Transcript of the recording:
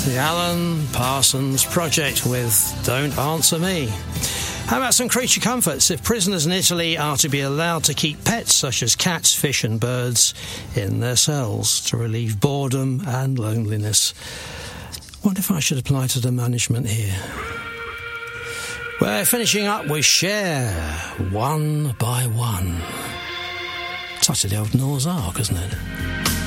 The Alan Parsons Project with Don't Answer Me. How about some creature comforts? If prisoners in Italy are to be allowed to keep pets such as cats, fish and birds in their cells to relieve boredom and loneliness. Wonder if I should apply to the management here. We're finishing up with Cher, One by One. Touch of the old Noah's Ark, isn't it?